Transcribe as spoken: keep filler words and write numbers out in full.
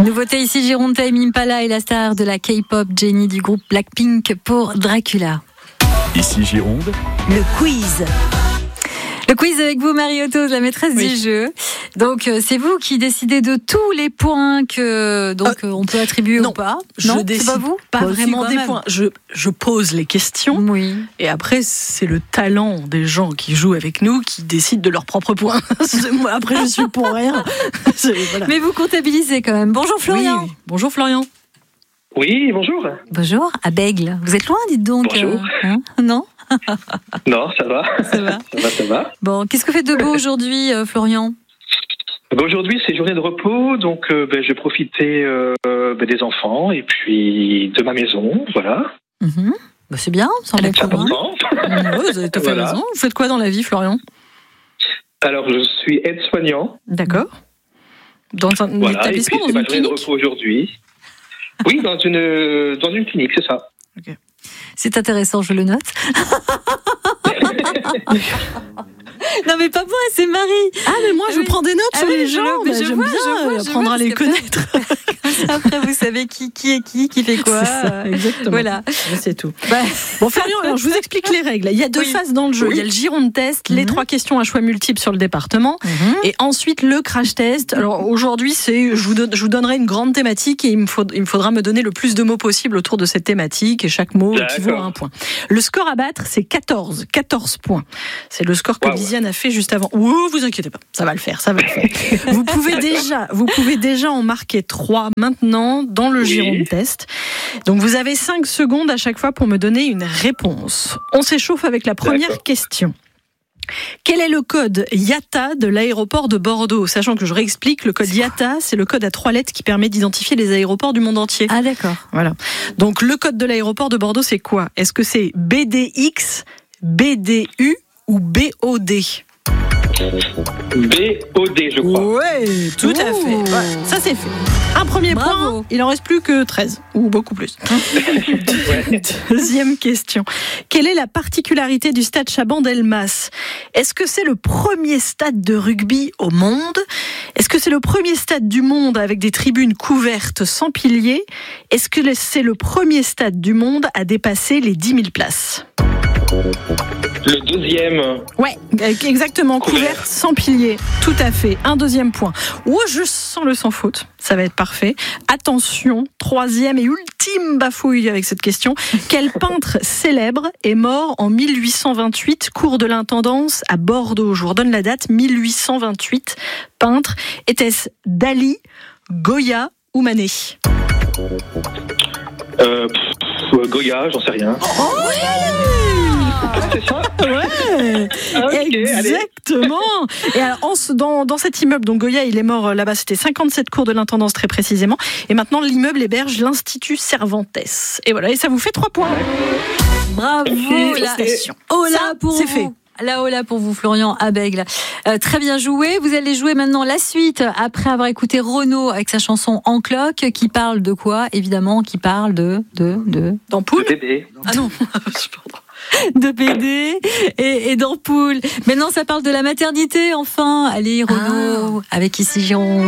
Nouveauté ici, Gironde, Tame Impala et la star de la K-pop, Jennie du groupe Blackpink pour Dracula. Ici Gironde, le quiz. Le quiz avec vous, Marie-Autos, la maîtresse oui. du jeu. Donc, euh, c'est vous qui décidez de tous les points que donc euh, on peut attribuer non, ou pas. Je non, décide c'est pas vous. Pas bon, vraiment des même. points. Je je pose les questions. Oui. Et après, c'est le talent des gens qui jouent avec nous qui décident de leurs propres points. Moi, après, je suis pour rien. Voilà. Mais vous comptabilisez quand même. Bonjour Florian. Oui, oui. Bonjour Florian. Oui, bonjour. Bonjour, à Bègle. Vous êtes loin, dites donc. Bonjour. Euh, hein non. Non, ça va. Ça va. ça va, ça va. Bon, qu'est-ce que vous faites de beau aujourd'hui, euh, Florian? Ben aujourd'hui, c'est journée de repos, donc euh, ben, je vais profiter euh, ben, des enfants et puis de ma maison, voilà. Mm-hmm. Ben, c'est bien, ça en est important. Ouais, vous avez tout à fait voilà. raison. Vous faites quoi dans la vie, Florian? Alors, je suis aide-soignant. D'accord. Dans un voilà, établissement, et puis, dans c'est une ma journée clinique de repos aujourd'hui. Oui, dans une, dans une clinique, c'est ça. Ok. C'est intéressant, je le note. Non mais pas moi, c'est Marie. Ah mais moi je oui. prends des notes ah sur oui, les gens, je, bah, je j'aime vois, bien je vois, apprendre à les connaître. Après vous savez qui, qui est qui, qui fait quoi. C'est ça, exactement. Voilà. C'est tout. Bah. Bon Florian, alors je vous explique les règles. Il y a deux oui. phases dans le jeu. Oui. Il y a le Gironde test, mm-hmm. les trois questions à choix multiples sur le département, mm-hmm. et ensuite le crash test. Alors aujourd'hui c'est, je vous, don- je vous donnerai une grande thématique et il me, faut, il me faudra me donner le plus de mots possible autour de cette thématique et chaque mot équivaut à un point. Le score à battre c'est quatorze, quatorze points. C'est le score que wow. Lisiane a fait juste avant. Ouh, vous inquiétez pas, ça va le faire, ça va le faire. Vous pouvez déjà, vous pouvez déjà en marquer trois maintenant dans le oui. Gironde test. Donc vous avez cinq secondes à chaque fois pour me donner une réponse. On s'échauffe avec la première D'accord. question. Quel est le code I A T A de l'aéroport de Bordeaux? Sachant que je réexplique, le code I A T A, c'est le code à trois lettres qui permet d'identifier les aéroports du monde entier. Ah d'accord. Voilà. Donc le code de l'aéroport de Bordeaux, c'est quoi? Est-ce que c'est B D X, B D U ou B O D? B O D, je crois. Ouais, tout Ouh. à fait. Ouais, ça c'est fait. Un premier Bravo. point, il en reste plus que treize, ou beaucoup plus. ouais. Deuxième question. Quelle est la particularité du stade Chaban-Delmas? Est-ce que c'est le premier stade de rugby au monde? Est-ce que c'est le premier stade du monde avec des tribunes couvertes sans piliers? Est-ce que c'est le premier stade du monde à dépasser les dix mille places? Le deuxième. Ouais, exactement, couverte sans pilier, tout à fait. Un deuxième point. Oh, je sens le sans faute, ça va être parfait. Attention, troisième et ultime bafouille avec cette question. Quel peintre célèbre est mort en mille huit cent vingt-huit, cours de l'intendance à Bordeaux? Je vous redonne la date, mille huit cent vingt-huit, peintre. Était-ce Dali, Goya ou Manet? Euh, pff, Goya, j'en sais rien. Oh oui! C'est ça? Ouais, okay, exactement. Allez. Et alors, en, dans, dans cet immeuble, donc Goya, il est mort là-bas, c'était cinquante-sept cours de l'intendance très précisément. Et maintenant, l'immeuble héberge l'Institut Cervantes. Et voilà, et ça vous fait trois points. Bravo, la oh là pour c'est vous. fait. Là, oh là pour vous, Florian à Bègle. Euh, très bien joué. Vous allez jouer maintenant la suite après avoir écouté Renaud avec sa chanson En cloque, qui parle de quoi? Évidemment, qui parle de de de d'ampoule. De bébé. Ah non. De B D et, et d'ampoule. Maintenant, ça parle de la maternité, enfin. Allez, Renaud, ah. avec Ici Gironde.